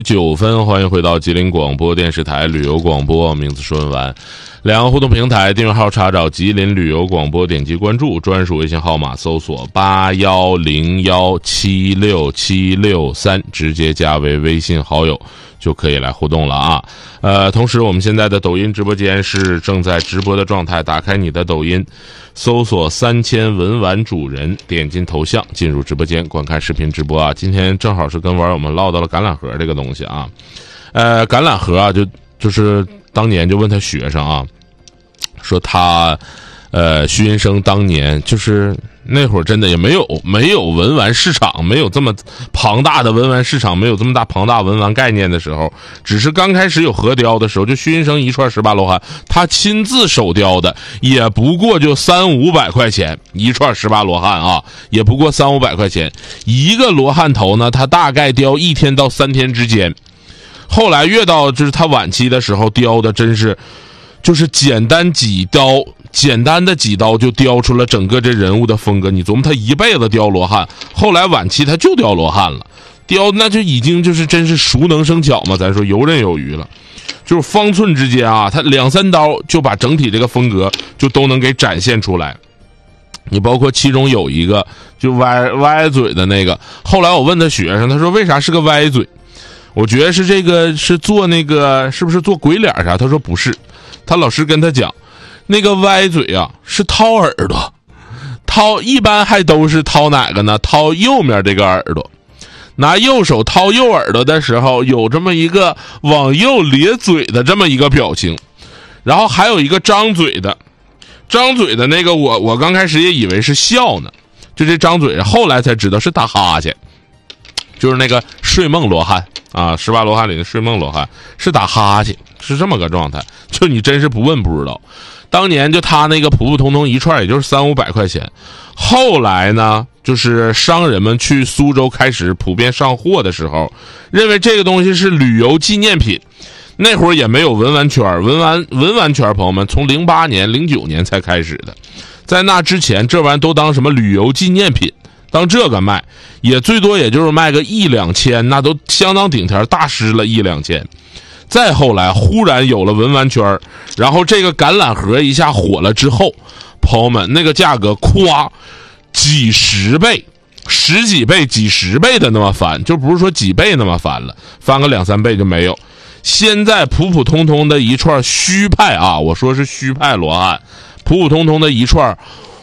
9分，欢迎回到吉林广播电视台旅游广播，名字说文完。两个互动平台订阅号查找吉林旅游广播，点击关注，专属微信号码搜索8101767663，直接加为微信好友就可以来互动了啊。同时我们现在的抖音直播间是正在直播的状态，打开你的抖音，搜索3000文玩主人，点进头像进入直播间观看视频直播啊。今天正好是跟网友们唠到了橄榄核这个东西啊。橄榄核啊，就是当年就问他学生啊，说他徐云生当年就是那会儿真的也没有文玩市场，没有这么庞大的文玩市场，没有这么大庞大文玩概念的时候，只是刚开始有核雕的时候，就徐云生一串18罗汉，他亲自手雕的，也不过就300-500块钱一串18罗汉啊，也不过300-500块钱一个罗汉头呢，他大概雕1天到3天之间。后来越到就是他晚期的时候，雕的真是就是简单的几刀就雕出了整个这人物的风格。你琢磨他一辈子雕罗汉，后来晚期他就雕罗汉了，雕那就已经就是真是熟能生巧嘛，咱说游刃有余了。就是方寸之间啊，他2-3刀就把整体这个风格就都能给展现出来。你包括其中有一个就歪嘴的那个，后来我问他学生，他说为啥是个歪嘴？我觉得是这个是做那个是不是做鬼脸啥？他说不是，他老师跟他讲，那个歪嘴啊是掏耳朵，一般还都是掏哪个呢？掏右面这个耳朵，拿右手掏右耳朵的时候，有这么一个往右咧嘴的这么一个表情，然后还有一个张嘴的那个我刚开始也以为是笑呢，就这张嘴，后来才知道是打哈欠，就是那个睡梦罗汉啊，18罗汉里的睡梦罗汉是打哈欠，是这么个状态，就你真是不问不知道。当年就他那个普普通通一串也就是300-500块钱，后来呢就是商人们去苏州开始普遍上货的时候，认为这个东西是旅游纪念品。那会儿也没有文玩圈，文玩圈朋友们从08年09年才开始的，在那之前这玩意都当什么旅游纪念品，当这个卖，也最多也就是卖个1-2千，那都相当顶天大师了，1-2千。再后来忽然有了文玩圈，然后这个橄榄核一下火了之后，朋友们那个价格夸几十倍、10几倍、几十倍的那么翻，就不是说几倍那么翻了，翻个2-3倍就没有。现在普普通通的一串虚派啊，我说是虚派罗汉，普普通通的一串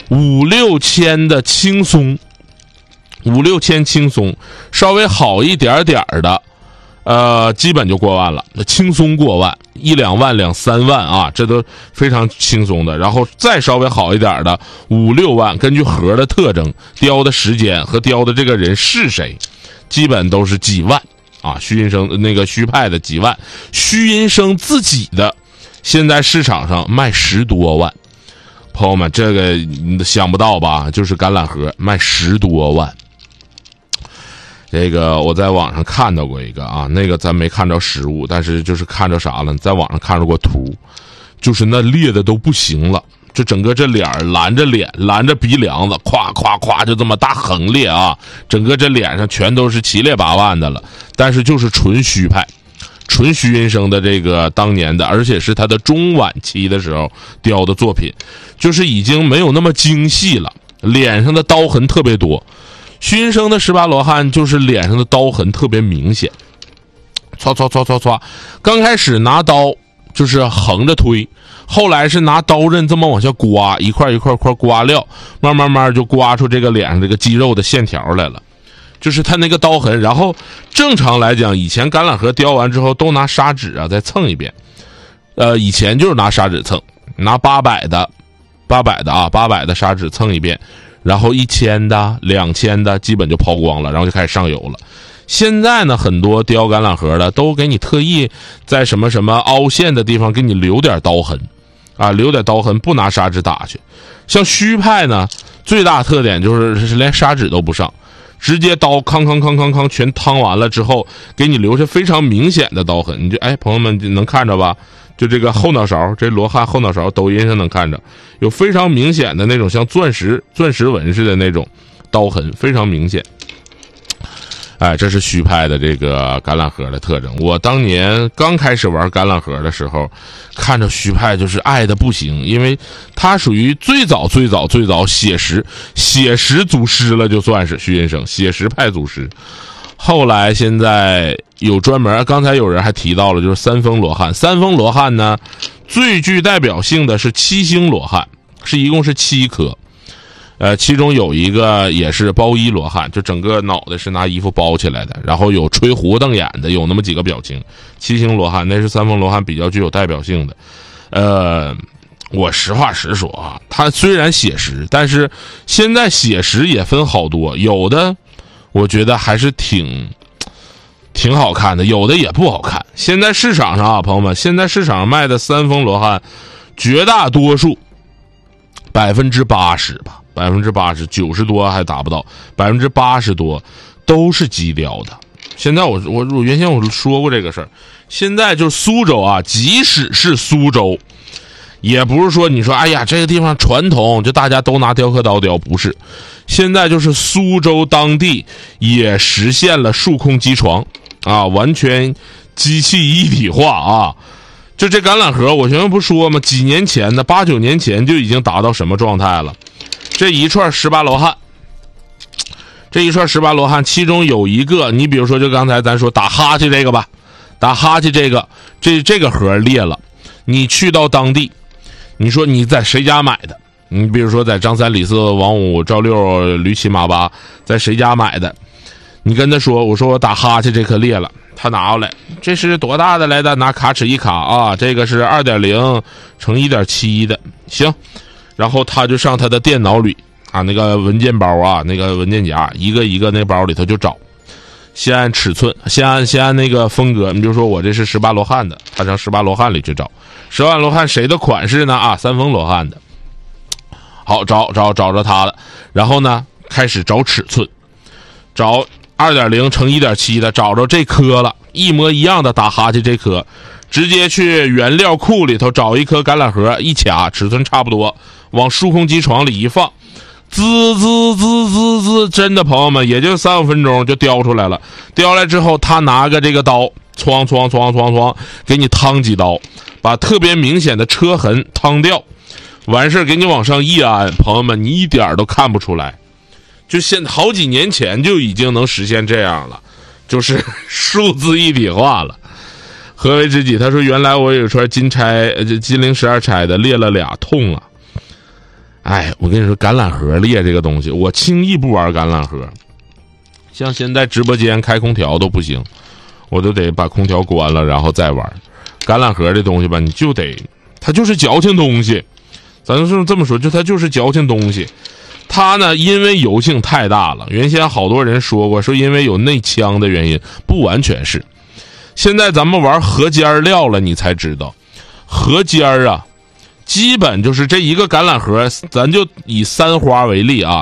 5-6千的轻松，5-6千轻松，稍微好一点点的基本就过万了，轻松过万，1-2万、2-3万啊，这都非常轻松的。然后再稍微好一点的5-6万，根据核的特征、雕的时间和雕的这个人是谁，基本都是几万啊。虚阴生那个虚派的几万，虚阴生自己的现在市场上卖10多万，朋友们这个你想不到吧？就是橄榄核卖10多万。这个我在网上看到过一个啊，那个咱没看着实物，但是就是看着啥了，在网上看着过图，就是那裂的都不行了，就整个这脸拦着鼻梁子，咵咵咵就这么大横裂啊，整个这脸上全都是7-8万的了，但是就是纯虚派，纯虚阴生的这个当年的，而且是他的中晚期的时候雕的作品，就是已经没有那么精细了，脸上的刀痕特别多。虚阴生的18罗汉就是脸上的刀痕特别明显，唰，刚开始拿刀就是横着推，后来是拿刀刃这么往下刮，一块一块刮料，慢慢就刮出这个脸上这个肌肉的线条来了，就是他那个刀痕。然后正常来讲，以前橄榄核雕完之后都拿砂纸啊再蹭一遍，以前就是拿砂纸蹭，拿800的砂纸蹭一遍，然后1000的、2000的基本就抛光了，然后就开始上油了。现在呢，很多雕橄榄核的都给你特意在什么凹陷的地方给你留点刀痕啊，留点刀痕，不拿砂纸打去。像虚派呢，最大特点就是连砂纸都不上，直接刀康全烫完了之后，给你留下非常明显的刀痕。你就朋友们能看着吧？就这个后脑勺，这罗汉后脑勺，抖音上能看着，有非常明显的那种像钻石纹似的那种刀痕，非常明显。 这是徐派的这个橄榄核的特征。我当年刚开始玩橄榄核的时候，看着徐派就是爱的不行，因为他属于最早写实祖师了，就算是徐先生写实派祖师。后来现在有专门，刚才有人还提到了，就是三峰罗汉。三峰罗汉呢，最具代表性的是七星罗汉，一共是7颗。其中有一个也是包衣罗汉，就整个脑袋是拿衣服包起来的，然后有吹胡瞪眼的，有那么几个表情。七星罗汉那是三峰罗汉比较具有代表性的。我实话实说啊，它虽然写实，但是现在写实也分好多，有的我觉得还是挺好看的，有的也不好看。现在市场上啊，朋友们，现在市场上卖的三峰罗汉，绝大多数80%吧，80%、90多还达不到，80%多都是机雕的。现在我原先我说过这个事儿，现在就是苏州啊，即使是苏州，也不是说你说哎呀这个地方传统就大家都拿雕刻刀雕，不是。现在就是苏州当地也实现了数控机床啊，完全机器一体化啊。就这橄榄核，我前面不说吗？几年前的8、9年前就已经达到什么状态了？这一串18罗汉，其中有一个，你比如说，就刚才咱说打哈欠这个吧，打哈欠这个盒裂了，你去到当地，你说你在谁家买的？你比如说在张三李四王五赵六驴七马八，在谁家买的？你跟他说，我说我打哈欠这颗裂了。他拿过来，这是多大的来的？拿卡尺一卡啊，这个是2.0乘1.7的，行。然后他就上他的电脑里啊，那个文件包啊，那个文件夹，一个一个那包里头就找，先按尺寸，先按那个风格。你比如说我这是18罗汉的，他上18罗汉里去找，18罗汉谁的款式呢？啊，三峰罗汉的。好，找着他的，然后呢开始找尺寸，找2.0乘1.7的，找着这颗了，一模一样的打哈欠这颗，直接去原料库里头找一颗橄榄核，一卡尺寸差不多，往数控机床里一放，滋，真的朋友们也就3-5分钟就雕出来了。雕来之后，他拿个这个刀，哐，给你烫几刀，把特别明显的车痕烫掉，完事给你往上一安，朋友们你一点都看不出来。就现在好几年前就已经能实现这样了，就是数字一体化了。何为知己？他说原来我有一串金陵12钗的裂了俩，痛啊！哎，我跟你说，橄榄核裂这个东西，我轻易不玩橄榄核。像现在直播间开空调都不行，我都得把空调关了然后再玩。橄榄核这东西吧，你就得，它就是矫情东西。咱就这么说，它就是矫情东西。它呢，因为油性太大了，原先好多人说过，说因为有内腔的原因，不完全是。现在咱们玩河尖料了，你才知道，河尖啊，基本就是这一个橄榄核，咱就以三花为例啊，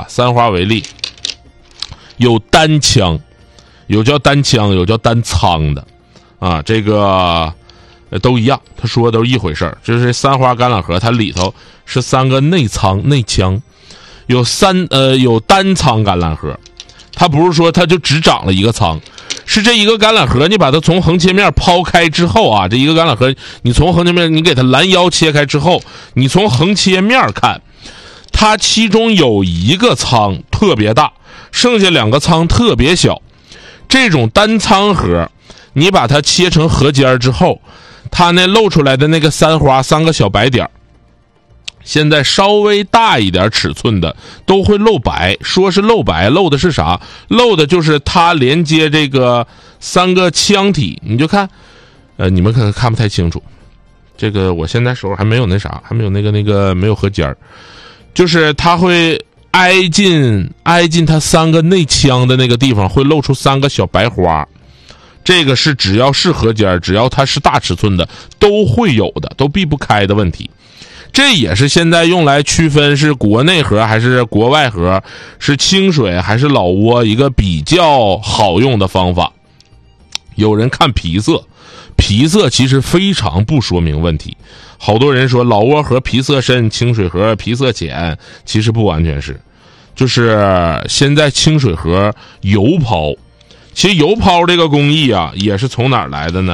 有单腔，有叫单腔，有叫单仓的，啊，这个都一样，他说都是一回事儿，就是三花橄榄核，它里头是3个内腔，有单仓橄榄核，它不是说它就只长了一个仓，是这一个橄榄核，你把它从横切面抛开之后啊，这一个橄榄核，你从横切面你给它拦腰切开之后，你从横切面看，它其中有一个仓特别大，剩下2个仓特别小。这种单仓核，你把它切成河尖之后，它那露出来的那个3花3个小白点，现在稍微大一点尺寸的都会露白，说是露白，露的是啥？露的就是它连接这个3个腔体，你就看，你们可能看不太清楚，这个我现在手还没有那啥，还没有那个没有河尖，就是它会挨近它3个内腔的那个地方会露出3个小白花，这个是只要是河尖，只要它是大尺寸的都会有的，都避不开的问题。这也是现在用来区分是国内核还是国外核，是清水还是老挝一个比较好用的方法。有人看皮色，皮色其实非常不说明问题。好多人说老挝核皮色深，清水核皮色浅，其实不完全是，就是现在清水核油抛， 其实油抛这个工艺啊，也是从哪儿来的呢？